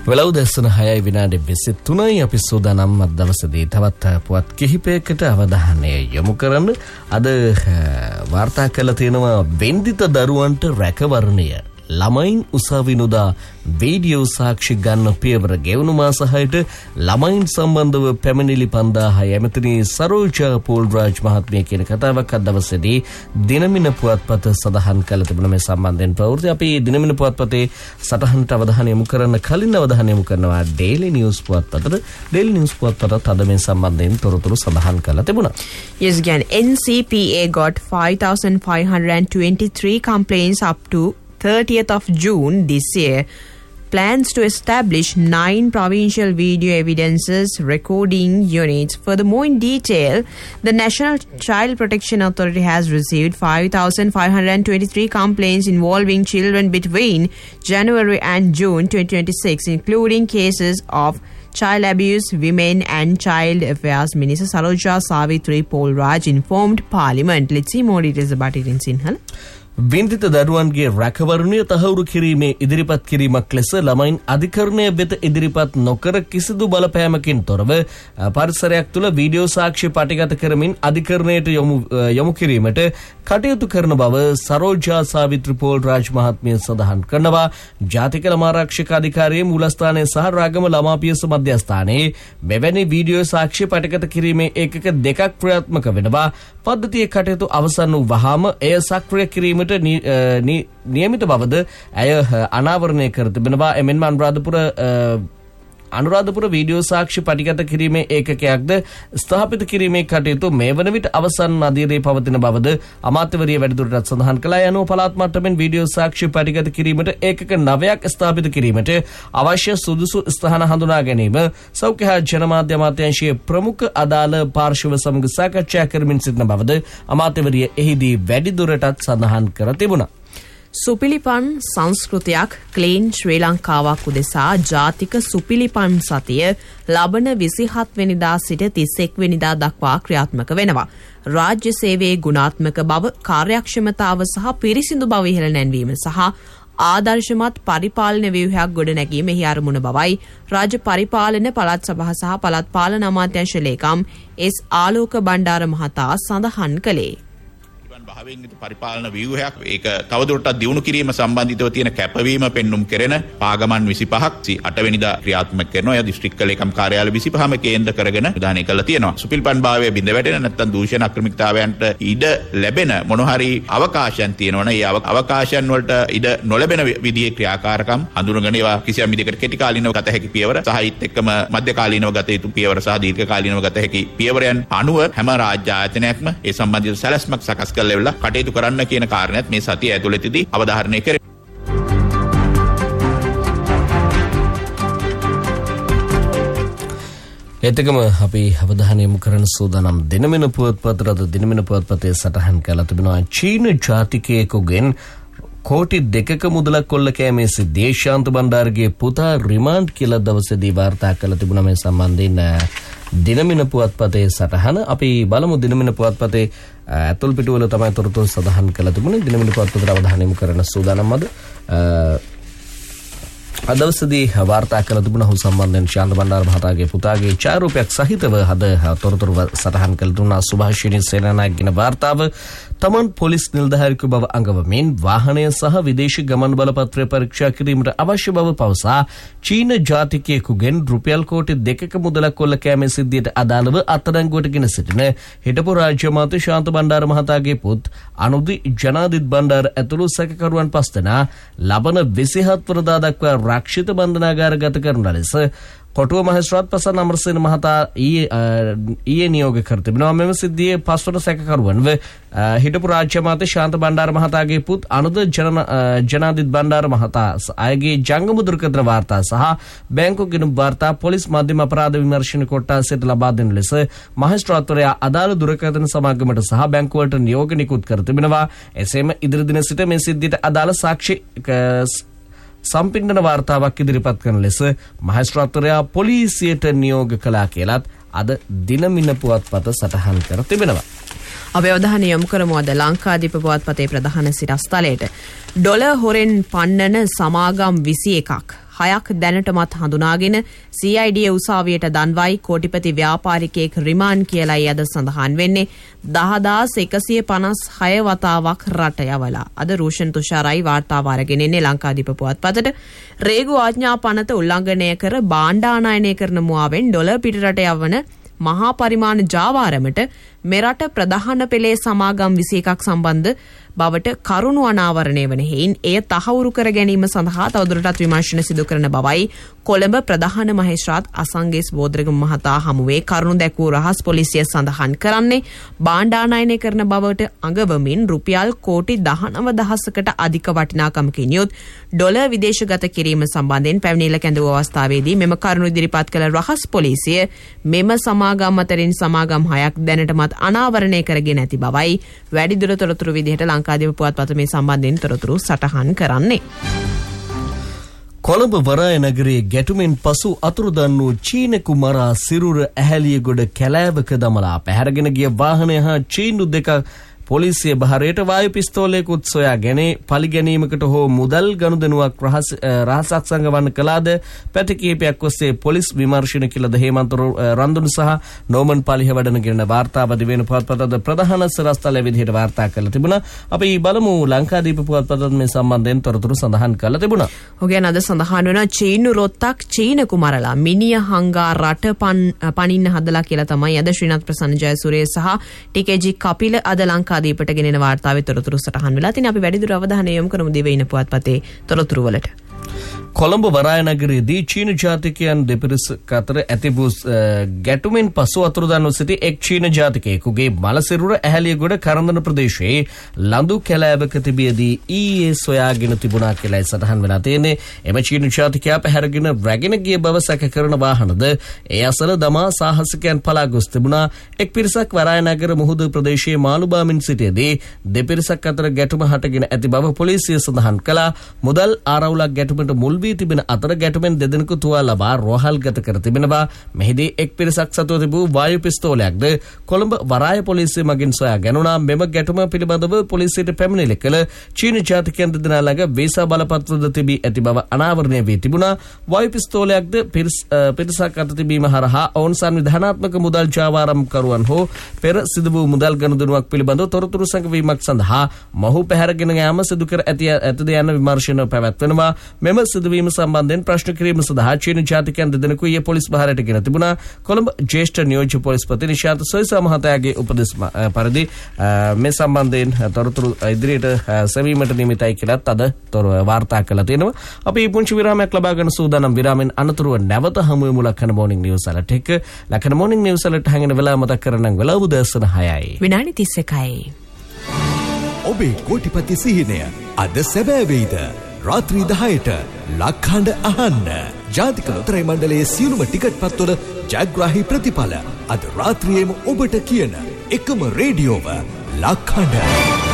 වෙලව දැස්සන 6යි විනාඩි 23යි අපි සූදානම් අද දවසේදී තවත් පුවත් කිහිපයකට අවධානය යොමු කරන්න. අද වාර්තා කළ තියෙනවා වෙන්දිත දරුවන්ට රැකවරණය ළමයින් උසාවිනුදා වීඩියෝ සාක්ෂි ගන්න පියවර ගෙවුණු මාස 6ට ළමයින් සම්බන්ධව පැමිණිලි 5000යි ඇමතිනි සරෝජා පෝල්රාජ් මහත්මිය කියන කතාවක් අද දවසේදී දිනමින පුවත්පත සඳහන් කළ තිබුණ මේ සම්බන්ධයෙන් ප්‍රවෘත්ති අපි දිනමින පුවත්පතේ සටහනට අවධානය යොමු කරන්න කලින් අවධානය යොමු කරනවා ඩේලි නිවුස් පුවත්පතට. ඩේලි නිවුස් පුවත්පතත් අද මේ සම්බන්ධයෙන් තොරතුරු සඳහන් කළා තිබුණා. Yes again, NCPA got 5,523 complaints up to 30th of June this year. Plans to establish 9 provincial video evidences recording units. Furthermore, in detail, the National Child Protection Authority has received 5,523 complaints involving children between January and June 2026, including cases of child abuse, women and child affairs. Minister Saroja Savitri Polraj informed Parliament. Let's see more details about it in Sinhala. වින්දිත දරුවන්ගේ රැකවරණය තහවුරු කිරීමේ ඉදිරිපත් කිරීමක් ලෙස ළමයින් අධිකරණය වෙත ඉදිරිපත් නොකර කිසිදු බලපෑමකින් තොරව පරිසරයක් තුළ වීඩියෝ සාක්ෂි පටිගත කරමින් අධිකරණයට යොමු කිරීමට කටයුතු කරන බව සරෝජා සාවිත්‍රි පෝල්රාජ් මහත්මිය සඳහන් කරනවා. ජාතික ළමාරක්ෂක අධිකාරියේ මූලස්ථානයේ සහ රාගම ළමාපියස මධ්‍යස්ථානයේ මෙවැනි වීඩියෝ සාක්ෂි පටිගත කිරීමේ ඒකක දෙකක් ක්‍රියාත්මක වෙනවා. පද්ධතියේ කටයුතු අවසන් වූ වහාම එය සක්‍රිය කිරීමට නියමිත බවද ඇය අනාවරණය කර තිබෙනවා. එමෙන්ම අනුරාධපුර වීඩියෝ සාක්ෂි පටිගත කිරීමේ ඒකකයක්ද ස්ථාපිත කිරීමේ කටයුතු මේ වන විට අවසන් අධීරයේ පවතින බවද අමාත්‍යවරිය වැඩිදුරටත් සඳහන් කළා. යනුව පළාත් මට්ටමින් වීඩියෝ සාක්ෂි පටිගත කිරීමට ඒකක 9ක් ස්ථාපිත කිරීමට අවශ්‍ය සුදුසු ස්ථාන හඳුනා ගැනීම සෞඛ්‍ය හා ජනමාධ්‍ය අමාත්‍යාංශයේ ප්‍රමුඛ අදාළ පාර්ශව සමග සාකච්ඡා කරමින් සිටින බවද අමාත්‍යවරිය එහිදී වැඩිදුරටත් සඳහන් කර තිබුණා. සුපිලිපන් සංස්කෘතියක් ක්ලීන් ශ්‍රී ලංකාවක් උදෙසා ජාතික සුපිලිපන් සතිය ලබන 27 වෙනිදා සිට 31 වෙනිදා දක්වා ක්‍රියාත්මක වෙනවා. රාජ්‍ය සේවයේ ගුණාත්මක බව, කාර්යක්ෂමතාව සහ පිරිසිදු බව ඉහළ නැන්වීම සහ ආදර්ශමත් පරිපාලන ව්‍යුහයක් ගොඩනැගීම එහි අරමුණ බවයි රාජ්‍ය පරිපාලන පළාත් සභා සහ පළාත් පාලන අමාත්‍යාංශ ලේකම් එස් ආලෝක බණ්ඩාර මහතා සඳහන් කළේ. භාවයෙන් පරිපාලන ව්‍යුහයක් ඒක තවදුරටත් දියුණු කිරීම සම්බන්ධිතව තියෙන කැපවීම පෙන්눔 කෙරෙන පාගමන් 25ක් 8 වෙනිදා ක්‍රියාත්මක කරනවා. එය දිස්ත්‍රික්ක ලේකම් කාර්යාලය 25ම කේන්ද්‍ර කරගෙන විධානය කළා තියෙනවා. සුපිල්පන් භාවයේ බිඳ වැටෙන නැත්නම් දූෂණ අක්‍රමිකතාවයන්ට ඉඩ ලැබෙන මොන හරි අවකාශයන් තියෙනවනේ ඒ අවකාශයන් වලට ඉඩ නොලැබෙන විදිහේ ක්‍රියාකාරකම් හඳුනගෙන ඒවා කිසියම් විදිහකට කෙටි කාලීනව ගත හැකි පියවර සහ ඊත් එක්කම මධ්‍ය කාලීනව ගත යුතු පියවර සහ දීර්ඝ කාලීනව ගත හැකි පියවරයන් අනුව හැම රාජ්‍ය ආයතනයක්ම ඒ සම්බන්ධිත සැලැස්මක් සකස් කරලා කටයුතු කරන්න කියන කාරණයක් මේ සතිය ඇතුළතදී අවධාරණය කරේ. එතකම අපි අවධානය යොමු කරන සූදානම් දිනමින පුවත්පතට දිනමින පුවත්පතේ සටහන් කළා තිබෙනවා චීන ජාතිකයෙකුගෙන් කෝටි 2ක මුදලක් කොල්ල කෑමේ සිද්ධියේ ශාන්ත බණ්ඩාරගේ පුතා රිමාන්ඩ් කියලා දවසේදී වාර්තා කළ තිබුණා. මේ සම්බන්ධයෙන් දිනමින පුවත්පතේ සටහන අපි බලමු. දිනමින පුවත්පතේ ඇතුල් පිටුවල තමයි තොරතුරු සඳහන් කළ තිබුණේ. දිනමින පුවත්පතට අවධානය යොමු කරන සූදානම් අද දවසේදී වාර්තා කළ තිබුණ ඔහු සම්බන්ධයෙන් ශාන්ත බණ්ඩාර මහතාගේ පුතාගේ ඡායාරූපයක් සහිතව අද තොරතුරු සටහන් කළ දුන්නා. සුභාෂිනී සේනානායකගේ වාර්තාව තමන් පොලිස් නිලධාරියෙකු බව අඟවමින් වාහනය සහ විදේශී ගමන් බලපත්‍රය පරීක්ෂා කිරීමට අවශ්‍ය බව පවසා චීන ජාතිකයෙකුගෙන් රුපියල් කෝටි 2ක මුදලක් කොල්ල කෑමේ සිද්ධියට අදාළව අත්අඩංගුවට ගෙන සිටින හිටපු රාජ්‍ය අමාත්‍ය ශාන්ත බණ්ඩාර මහතාගේ පුත් අනුදි ජනාදිත් බණ්ඩාර ඇතුළු සැකකරුවන් 5 දෙනා ලබන 27 වනදා දක්වා රක්ෂිත බන්ධනාගාරගත කරන ලෙස කොටුව මහේස්ත්‍රාත් ප්‍රසන්න අමරසේන මහතා ඊයේ නියෝග කර තිබෙනවා. මෙම සිද්ධියේ 5 වන සැකකරුවන්ව හිටපු රාජ්‍ය අමාත්‍ය ශාන්ත බණ්ඩාර මහතාගේ පුත් අනුද ජනාදිත් බණ්ඩාර මහතා අයගේ ජංගම දුර්ඝටනා වාර්තා සහ බැංකු ගිණුම් වාර්තා පොලිස් මධ්‍යම අපරාධ විමර්ශන කොට්ටාසයට ලබා දෙන ලෙස මහේස්ත්‍රාත්වරයා අදාළ දුර්ඝටන සමාගමට සහ බැංකුවලට නියෝග නිකුත් කර තිබෙනවා. එසේම ඉදිරි දින සිට මේ සිද්ධියට අදාළ සාක්ෂි සම්පින්ඩන වාර්තාවක් ඉදිරිපත් කරන ලෙස මහේස්ත්‍රාත්වරයා පොලිසියට නියෝග කළා කියලත් අද දිනමින පුවත්පත සටහන් කර තිබෙනවා. අපි අවධානය යොමු කරමු අද ලංකාදීප පුවත්පතේ ප්‍රධාන සිරස්තලයට. ඩොලර් හොරෙන් පන්නන සමාගම් 21ක් 6ක් දැනටමත් හඳුනාගෙන CID උසාවියට දන්වයි කෝටිපති ව්‍යාපාරිකයෙක් රිමාන්ඩ් කියලායි අද සඳහන් වෙන්නේ. 10156 වතාවක් රට යවලා. අද රෝෂන් තුෂාරයි වාර්තාව අරගෙන ඉන්නේ ලංකාදීප පුවත්පතට. රේගු ආඥා පනත උල්ලංඝනය කර භාණ්ඩානායනය කරන මුවාවෙන් ඩොලර් පිටරට යවන මහා පරිමාණ ජාවාරමට මෙරට ප්‍රධාන පෙළේ සමාගම් 21ක් සම්බන්ධ බවට කරුණු අනාවරණය වන හේයින් එය තහවුරු කර ගැනීම සඳහා තවදුරටත් විමර්ශන සිදු කරන බවයි කොළඹ ප්‍රධාන මහේස්ත්‍රාත් අසංගේස් බෝධරගම මහතා හමුවේ කරුණු දැක්වූ රහස් පොලිසිය සඳහන් කරන්නේ භාණ්ඩානායනය කරන බවට අඟවමින් රුපියල් කෝටි 19,000කට අධික වටිනාකමකින් යුත් ඩොලර් විදේශගත කිරීම සම්බන්ධයෙන් පැමිණිල්ල කැඳවූ අවස්ථාවේදී මෙම කරුණු ඉදිරිපත් කළ රහස් පොලිසිය මෙම සමාගම් අතරින් සමාගම් 6ක් දැනටමත් අනාවරණය කරගෙන ඇති බවයි වැඩිදුර තොරතුරු විදිහට ලංකාදීප පුවත්පත මේ සම්බන්ධයෙන් තොරතුරු සටහන් කරන්නේ. කොළඹ වරාය නගරයේ ගැටුමෙන් පසු අතුරුදන් වූ චීන කුමරා සිරුර ඇහැලියගොඩ කැලෑවක දමලා පැහැරගෙන ගිය වාහනය හා චීනු දෙක පොලිසිය බහරයට වායු පිස්තෝලයකුත් සොයා ගැනේ පලිගැනීමකට හෝ මුදල් ගනුදෙනුවක් රහසක් සංගවන්න කළාද පැති කිහිපයක් ඔස්සේ පොලිස් විමර්ශන කළද හේමන්ත රන්දුන් සහ නෝමන් පාලිහ වඩනගෙන වාර්තාපති වෙන පුවත්පතද ප්‍රධාන සරස්තලයේ විදිහට වාර්තා කරලා තිබුණා. අපි බලමු ලංකාදීප පුවත්පතත් මේ සම්බන්ධයෙන් තොරතුරු සඳහන් කරලා තිබුණා. ඔගෙන අද සඳහන් වෙන චීනු රොත්තක් චීන කුමරලා මිනිය හංගා රට පනින්න හදලා කියලා තමයි අද ශ්‍රීනාත් ප්‍රසන්න ජයසූරිය සහ ටීකේජී කපිල අද ලංකාදීපට ගෙනෙන වාර්තාවේ තොරතුරු සටහන් වෙලා තිනේ. අපි වැඩිදුර අවධානය යොමු කරමු දිවයින පුවත්පතේ තොරතුරු වලට. කොළඹ වරාය නගරයේදී චීන ජාතිකයන් දෙපිරිසක අතර ඇති වූ ගැටුමෙන් පසු අතුරුදන්ව සිටි එක් චීන ජාතිකයෙකුගේ මලසිරුර ඇහැලියගොඩ කරඳන ප්‍රදේශයේ ලඳු කැලෑවක තිබියදී ඊයේ සොයාගෙන තිබුණා කියලායි සටහන් වෙලා තියෙන්නේ. එම චීන ජාතිකයා පැහැරගෙන රැගෙන ගිය බව සැක කරන වාහනද ඒ අසල දමා සාහසිකයන් පලා ගොස් තිබුණා. එක් පිරිසක් වරාය නගර මුහුද ප්‍රදේශයේ මාළුබාමින් සිටියදී දෙපිරිසක් අතර ගැටුම හටගෙන ඇති බව පොලිසිය සඳහන් කළා. මුදල් ආරවුලක් ගැටුමට මුල් වී තිබෙන අතර ගැටුමෙන් දෙදෙනෙකු තුවා ලබා රෝහල් ගත කර තිබෙනවා. මෙහිදී එක් පිරිසක් සතුව තිබූ වායු පිස්තෝලයක්ද කොළඹ වරාය පොලිසිය මගින් සොයා ගැනුණා. මෙම ගැටුම පිළිබඳව පොලිසියට පැමිණිලි කළ චීන ජාතිකයන් දෙදෙනා ළඟ වීසා බලපත්‍රද තිබී ඇති බව අනාවරණය වී තිබුණා. වායු පිස්තෝලයක්ද පිරිසක් අත තිබීම හරහා ඔවුන් සංවිධානාත්මක මුදල් ජාවාරම්කරුවන් හෝ පෙර සිදු වූ මුදල් ගනුදෙනුවක් පිළිබඳව තොරතුරු සංගවීමක් සඳහා මොහු පැහැරගෙන යාම සිදු කර ඇතිද යන විමර්ශන පැවැත්වෙනවා. මෙම සිදුවීම සම්බන්ධයෙන් ප්‍රශ්න කිරීම සඳහා චීන ජාතිකයන් දෙදෙනෙකු ඊයේ පොලිස් බහරයට ගෙන තිබුණා. කොළඹ ජ්‍යෙෂ්ඨ නියෝජ්‍ය පොලිස්පති නිශාන්ත සොයිසා මහතාගේ උපදෙස් පරිදි මේ සම්බන්ධයෙන් තොරතුරු ඉදිරියට සෙවීමට නියමිතයි කියලාත් අද වාර්තා කළා තියෙනවා. අපි පුංචි විරාමයක් ලබා ගන්න සූදානම්. විරාමෙන් අනතුරුව නැවත හමු වෙමු ලක්කන මොර්නිං නිවුස් වලට එක්ක. ලක්කන මොර්නිං නිවුස් වලට හැංගෙන වෙලාව මතක් කරගන්න වෙලාව උදෑසන 6යි. විනාඩි 31යි. ඔබේ කෝටිපති සිහිනය අද සැබෑ වෙයිද? රාත්‍රී 10ට ලක්හඬ අහන්න. ජාතික ලොතරැයි මණ්ඩලයේ සියලුම ටිකට් පත්වල ජයග්‍රාහී ප්‍රතිඵල අද රාත්‍රියේම ඔබට කියන එකම රේඩියෝව ලක්හඬ.